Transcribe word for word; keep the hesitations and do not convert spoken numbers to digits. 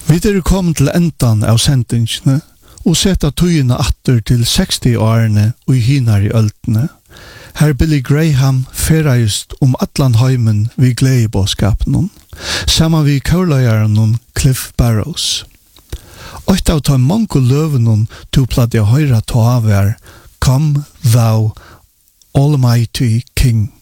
Vi er kommet til endan av sendingsene, og setta tøyene atter til seksti-årene og i hinar i øltene. Her Billy Graham ferreist om Atlanheimen vi gledebåskapen, saman vi kaulajaren Cliff Barrows. Oit av ta mange løven to platt jeg høyra ta av er Come Thou Almighty King.